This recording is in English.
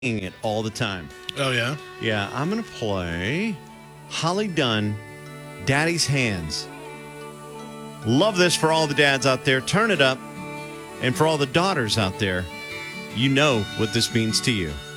it all the time. Oh, yeah? Yeah, I'm going to play Holly Dunn, Daddy's Hands. Love this for all the dads out there. Turn it up. And for all the daughters out there, you know what this means to you.